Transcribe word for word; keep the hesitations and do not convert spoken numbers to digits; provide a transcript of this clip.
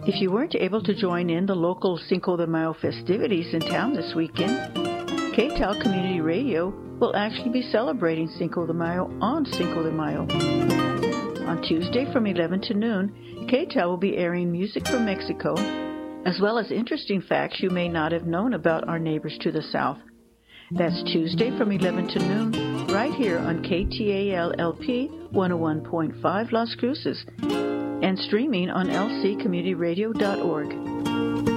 If you weren't able to join in the local Cinco de Mayo festivities in town this weekend, K T A L Community Radio will actually be celebrating Cinco de Mayo on Cinco de Mayo. On Tuesday from eleven to noon, K T A L will be airing music from Mexico, as well as interesting facts you may not have known about our neighbors to the south. That's Tuesday from eleven to noon, right here on K T A L L P one oh one point five Las Cruces, and streaming on L C community radio dot org.